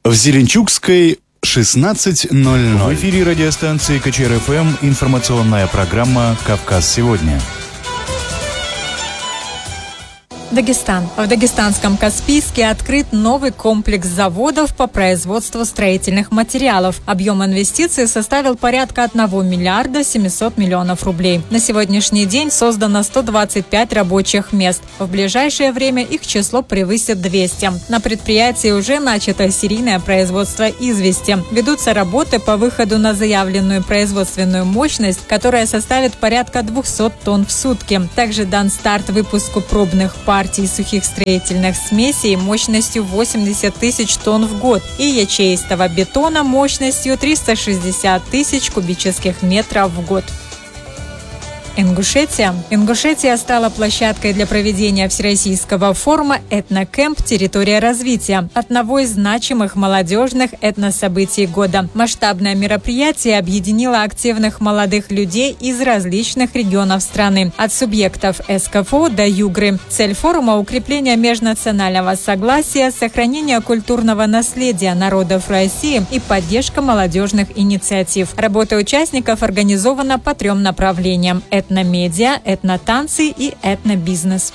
В Зеленчукской 16:00. В эфире радиостанции КЧР-ФМ информационная программа «Кавказ сегодня». Дагестан. В дагестанском Каспийске открыт новый комплекс заводов по производству строительных материалов. Объем инвестиций составил порядка 1 миллиарда 700 миллионов рублей. На сегодняшний день создано 125 рабочих мест. В ближайшее время их число превысит 200. На предприятии уже начато серийное производство извести. Ведутся работы по выходу на заявленную производственную мощность, которая составит порядка 200 тонн в сутки. Также дан старт выпуску пробных партий сухих строительных смесей мощностью 80 тысяч тонн в год и ячеистого бетона мощностью 360 тысяч кубических метров в год. Ингушетия. Ингушетия стала площадкой для проведения всероссийского форума «Этнокэмп. Территория развития», одного из значимых молодежных этнособытий года. Масштабное мероприятие объединило активных молодых людей из различных регионов страны, от субъектов СКФО до Югры. Цель форума – укрепление межнационального согласия, сохранение культурного наследия народов России и поддержка молодежных инициатив. Работа участников организована по 3 направлениям – этномедиа, этнотанцы и этнобизнес.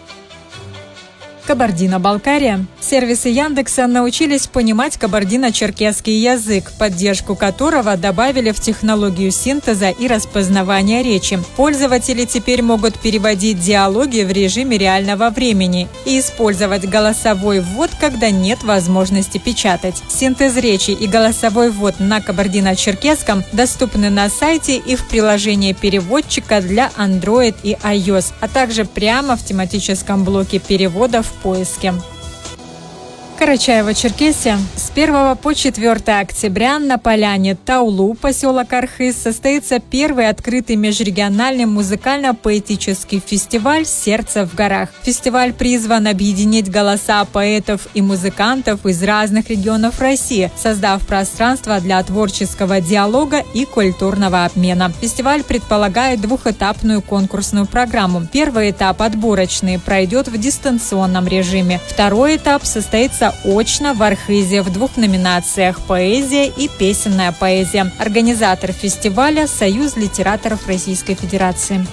Кабардино-Балкария. Сервисы Яндекса научились понимать кабардино-черкесский язык, поддержку которого добавили в технологию синтеза и распознавания речи. Пользователи теперь могут переводить диалоги в режиме реального времени и использовать голосовой ввод, когда нет возможности печатать. Синтез речи и голосовой ввод на кабардино-черкесском доступны на сайте и в приложении переводчика для Android и iOS, а также прямо в тематическом блоке переводов в поиске. Карачаево-Черкесия. С 1 по 4 октября на поляне Таулу, поселок Архыз, состоится первый открытый межрегиональный музыкально-поэтический фестиваль «Сердце в горах». Фестиваль призван объединить голоса поэтов и музыкантов из разных регионов России, создав пространство для творческого диалога и культурного обмена. Фестиваль предполагает двухэтапную конкурсную программу. Первый этап, отборочный, пройдет в дистанционном режиме. Второй этап состоится очно в Архызе в 2 номинациях – поэзия и песенная поэзия. Организатор фестиваля – Союз литераторов Российской Федерации.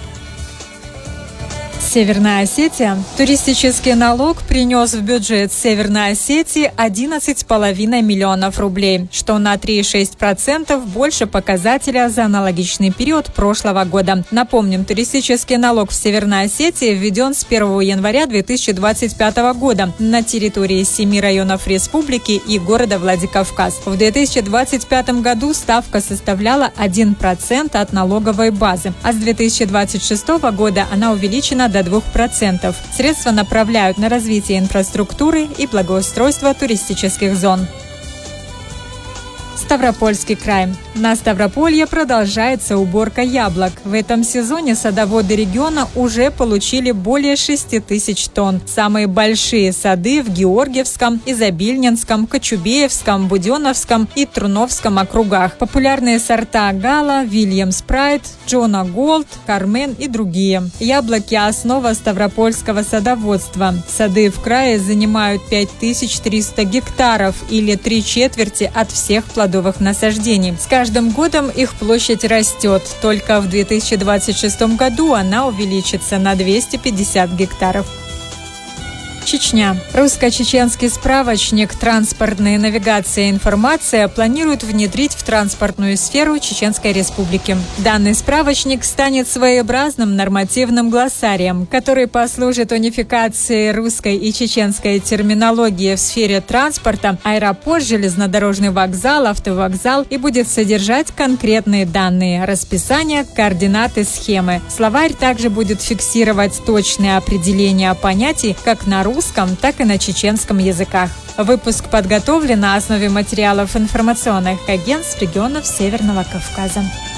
Северная Осетия. Туристический налог принес в бюджет Северной Осетии 11,5 миллионов рублей, что на 3,6% больше показателя за аналогичный период прошлого года. Напомним, туристический налог в Северной Осетии введен с 1 января 2025 года на территории 7 районов республики и города Владикавказ. В 2025 году ставка составляла 1% от налоговой базы, а с 2026 года она увеличена до 2%. Средства направляют на развитие инфраструктуры и благоустройство туристических зон. Ставропольский край. На Ставрополье продолжается уборка яблок. В этом сезоне садоводы региона уже получили более 6 тысяч тонн. Самые большие сады в Георгиевском, Изобильнинском, Кочубеевском, Буденновском и Труновском округах. Популярные сорта Гала, Вильямс Прайд, Джона Голд, Кармен и другие. Яблоки – основа ставропольского садоводства. Сады в крае занимают 5300 гектаров или 3/4 от всех плодовых насаждений. С каждым годом их площадь растет. Только в 2026 году она увеличится на 250 гектаров. Чечня. Русско-чеченский справочник «Транспортная навигация и информация» планирует внедрить в транспортную сферу Чеченской Республики. Данный справочник станет своеобразным нормативным глоссарием, который послужит унификации русской и чеченской терминологии в сфере транспорта, аэропорт, железнодорожный вокзал, автовокзал и будет содержать конкретные данные, расписание, координаты, схемы. Словарь также будет фиксировать точные определения понятий как на русском, так и на чеченском языках. Выпуск подготовлен на основе материалов информационных агентств регионов Северного Кавказа.